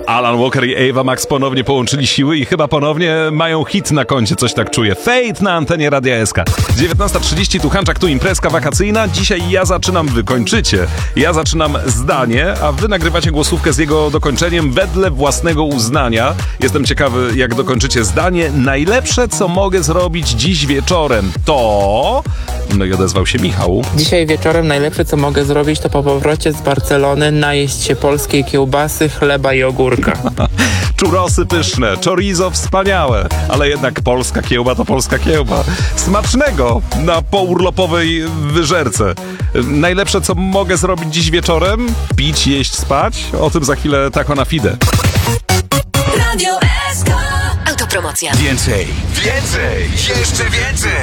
Alan Walker i Ava Max ponownie połączyli siły i chyba ponownie mają hit na koncie, coś tak czuję. Fate na antenie Radia SK. 19:30, tu Hanczak, tu imprezka wakacyjna. Dzisiaj wy kończycie. Ja zaczynam zdanie, a wy nagrywacie głosówkę z jego dokończeniem wedle własnego uznania. Jestem ciekawy, jak dokończycie zdanie. Najlepsze, co mogę zrobić dziś wieczorem, to... No i odezwał się Michał. Dzisiaj wieczorem najlepsze, co mogę zrobić, to po powrocie z Barcelony najeść się polskiej kiełbasy, chleba i ogórka. Churrosy pyszne, chorizo wspaniałe, ale jednak polska kiełba to polska kiełba. Smacznego na pourlopowej wyżerce. Najlepsze, co mogę zrobić dziś wieczorem? Pić, jeść, spać? O tym za chwilę Taco na Fide. Radio SK. Autopromocja. Więcej, jeszcze więcej!